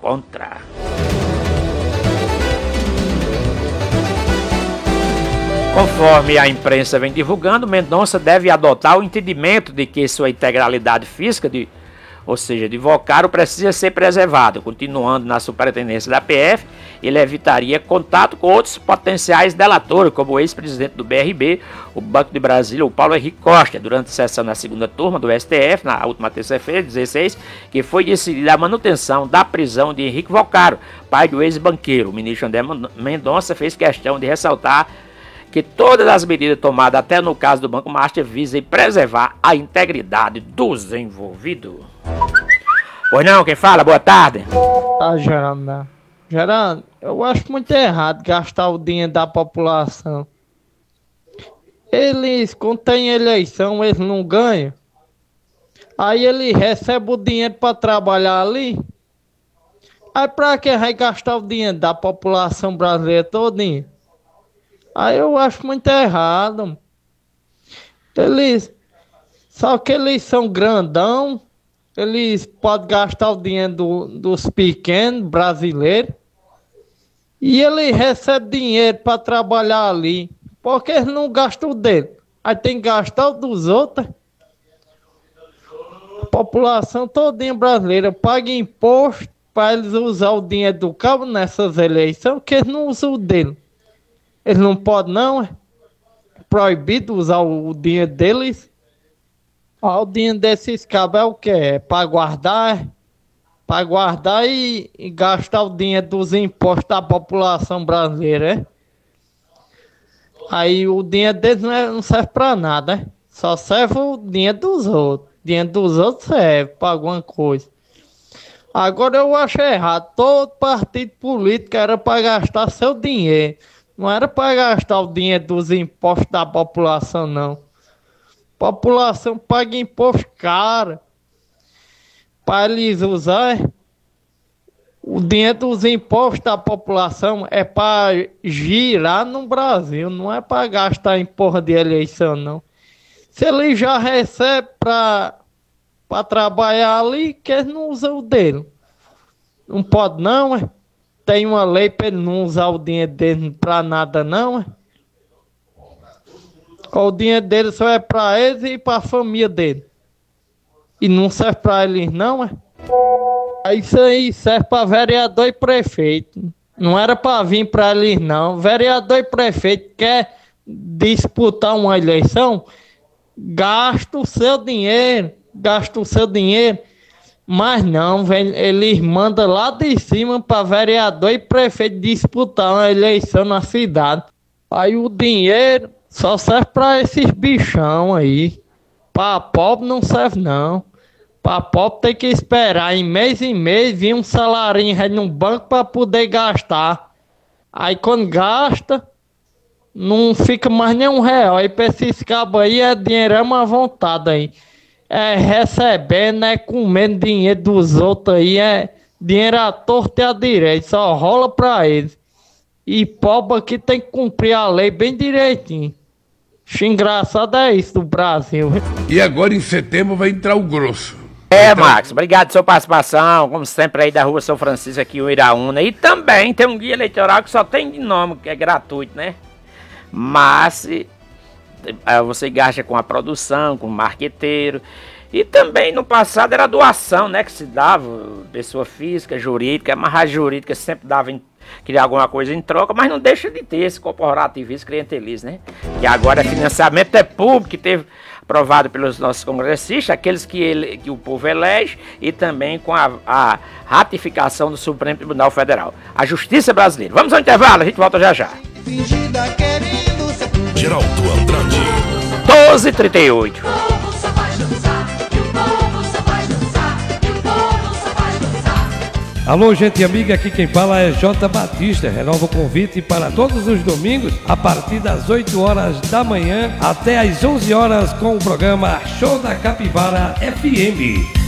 contra. Conforme a imprensa vem divulgando, Mendonça deve adotar o entendimento de que sua integralidade física, ou seja, de Vocaro, precisa ser preservada. Continuando na superintendência da PF, ele evitaria contato com outros potenciais delatores, como o ex-presidente do BRB, o Banco de Brasília, o Paulo Henrique Costa, durante a sessão na segunda turma do STF, na última terça-feira, 16, que foi decidida a manutenção da prisão de Henrique Vocaro, pai do ex-banqueiro. O ministro André Mendonça fez questão de ressaltar que todas as medidas tomadas, até no caso do Banco Master, visem preservar a integridade dos envolvidos. Pois não, quem fala? Boa tarde. Tá, Gerando. Gerando, eu acho muito errado gastar o dinheiro da população. Eles, quando tem eleição, eles não ganham. Aí ele recebe o dinheiro para trabalhar ali. Aí pra que vai gastar o dinheiro da população brasileira todinha? Aí eu acho muito errado. Só que eles são grandão, eles podem gastar o dinheiro dos pequenos brasileiros e ele recebe dinheiro para trabalhar ali. Porque eles não gastam o dele. Aí tem que gastar o dos outros. A população todinha brasileira paga imposto para eles usar o dinheiro do cabo nessas eleições, que eles não usam o dele. Eles não podem, não, é proibido usar o dinheiro deles. O dinheiro desses cabos é o quê? É para guardar, Para guardar e gastar o dinheiro dos impostos da população brasileira, é? Aí o dinheiro deles não serve para nada, é? Só serve o dinheiro dos outros. O dinheiro dos outros serve para alguma coisa. Agora eu acho errado. Todo partido político era para gastar seu dinheiro. Não era para gastar o dinheiro dos impostos da população, não. A população paga imposto caro. Para eles usar o dinheiro dos impostos da população é para girar no Brasil. Não é para gastar em porra de eleição, não. Se ele já recebe para trabalhar ali, que eles não usam o dele. Não pode, não, é? Tem uma lei para ele não usar o dinheiro dele para nada, não, é? O dinheiro dele só é para eles e para a família dele. E não serve para eles, não, é? Isso aí serve para vereador e prefeito. Não era para vir para eles, não. Vereador e prefeito quer disputar uma eleição, gasta o seu dinheiro. Mas não, eles mandam lá de cima para vereador e prefeito disputar uma eleição na cidade. Aí o dinheiro só serve para esses bichão aí. Para pobre não serve, não. Para pobre tem que esperar em mês vir um salarinho aí no banco para poder gastar. Aí quando gasta, não fica mais nem R$1. Aí para esses cabos aí é dinheirão à vontade aí. É recebendo, é comendo dinheiro dos outros aí, é dinheiro à torta e à direita, só rola pra eles. E pobre aqui tem que cumprir a lei bem direitinho. Engraçado é isso do Brasil. E agora em setembro vai entrar o grosso. Max, obrigado pela sua participação, como sempre aí da Rua São Francisco aqui em Iraúna. E também tem um guia eleitoral que só tem de nome, que é gratuito, né? Mas você gasta com a produção, com o marqueteiro. E também no passado era doação, né? Que se dava, pessoa física, jurídica, mas a jurídica sempre queria alguma coisa em troca, mas não deixa de ter esse corporativismo clientelismo, né? Que agora financiamento é público, que teve aprovado pelos nossos congressistas, aqueles que o povo elege, e também com a ratificação do Supremo Tribunal Federal. A Justiça Brasileira. Vamos ao intervalo, a gente volta já já. Geraldo Andrade. 12h38. Alô, gente amiga, aqui quem fala é J. Batista. Renova o convite para todos os domingos, a partir das 8 horas da manhã até às 11 horas com o programa Show da Capivara FM.